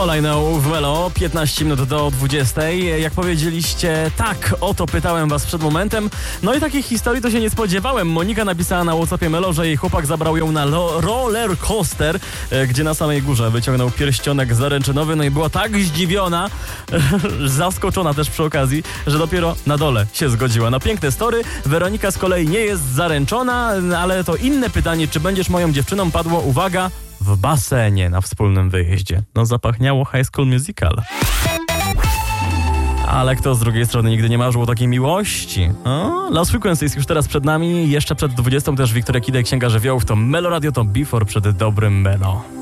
All I Know w Melo, 15 minut do 20. Jak powiedzieliście, tak, o to pytałem was przed momentem. No i takich historii to się nie spodziewałem. Monika napisała na WhatsAppie Melo, że jej chłopak zabrał ją na roller coaster, gdzie na samej górze wyciągnął pierścionek zaręczynowy. No i była tak zdziwiona, zaskoczona też przy okazji, że dopiero na dole się zgodziła. No piękne story. Weronika z kolei nie jest zaręczona, ale to inne pytanie, czy będziesz moją dziewczyną, padło, uwaga, w basenie na wspólnym wyjeździe. No zapachniało High School Musical. Ale kto z drugiej strony nigdy nie marzył o takiej miłości? Last Frequency jest już teraz przed nami. Jeszcze przed 20 też Wiktoria Kidek, Księga Żywiołów. To Melo Radio, to Before przed dobrym Melo.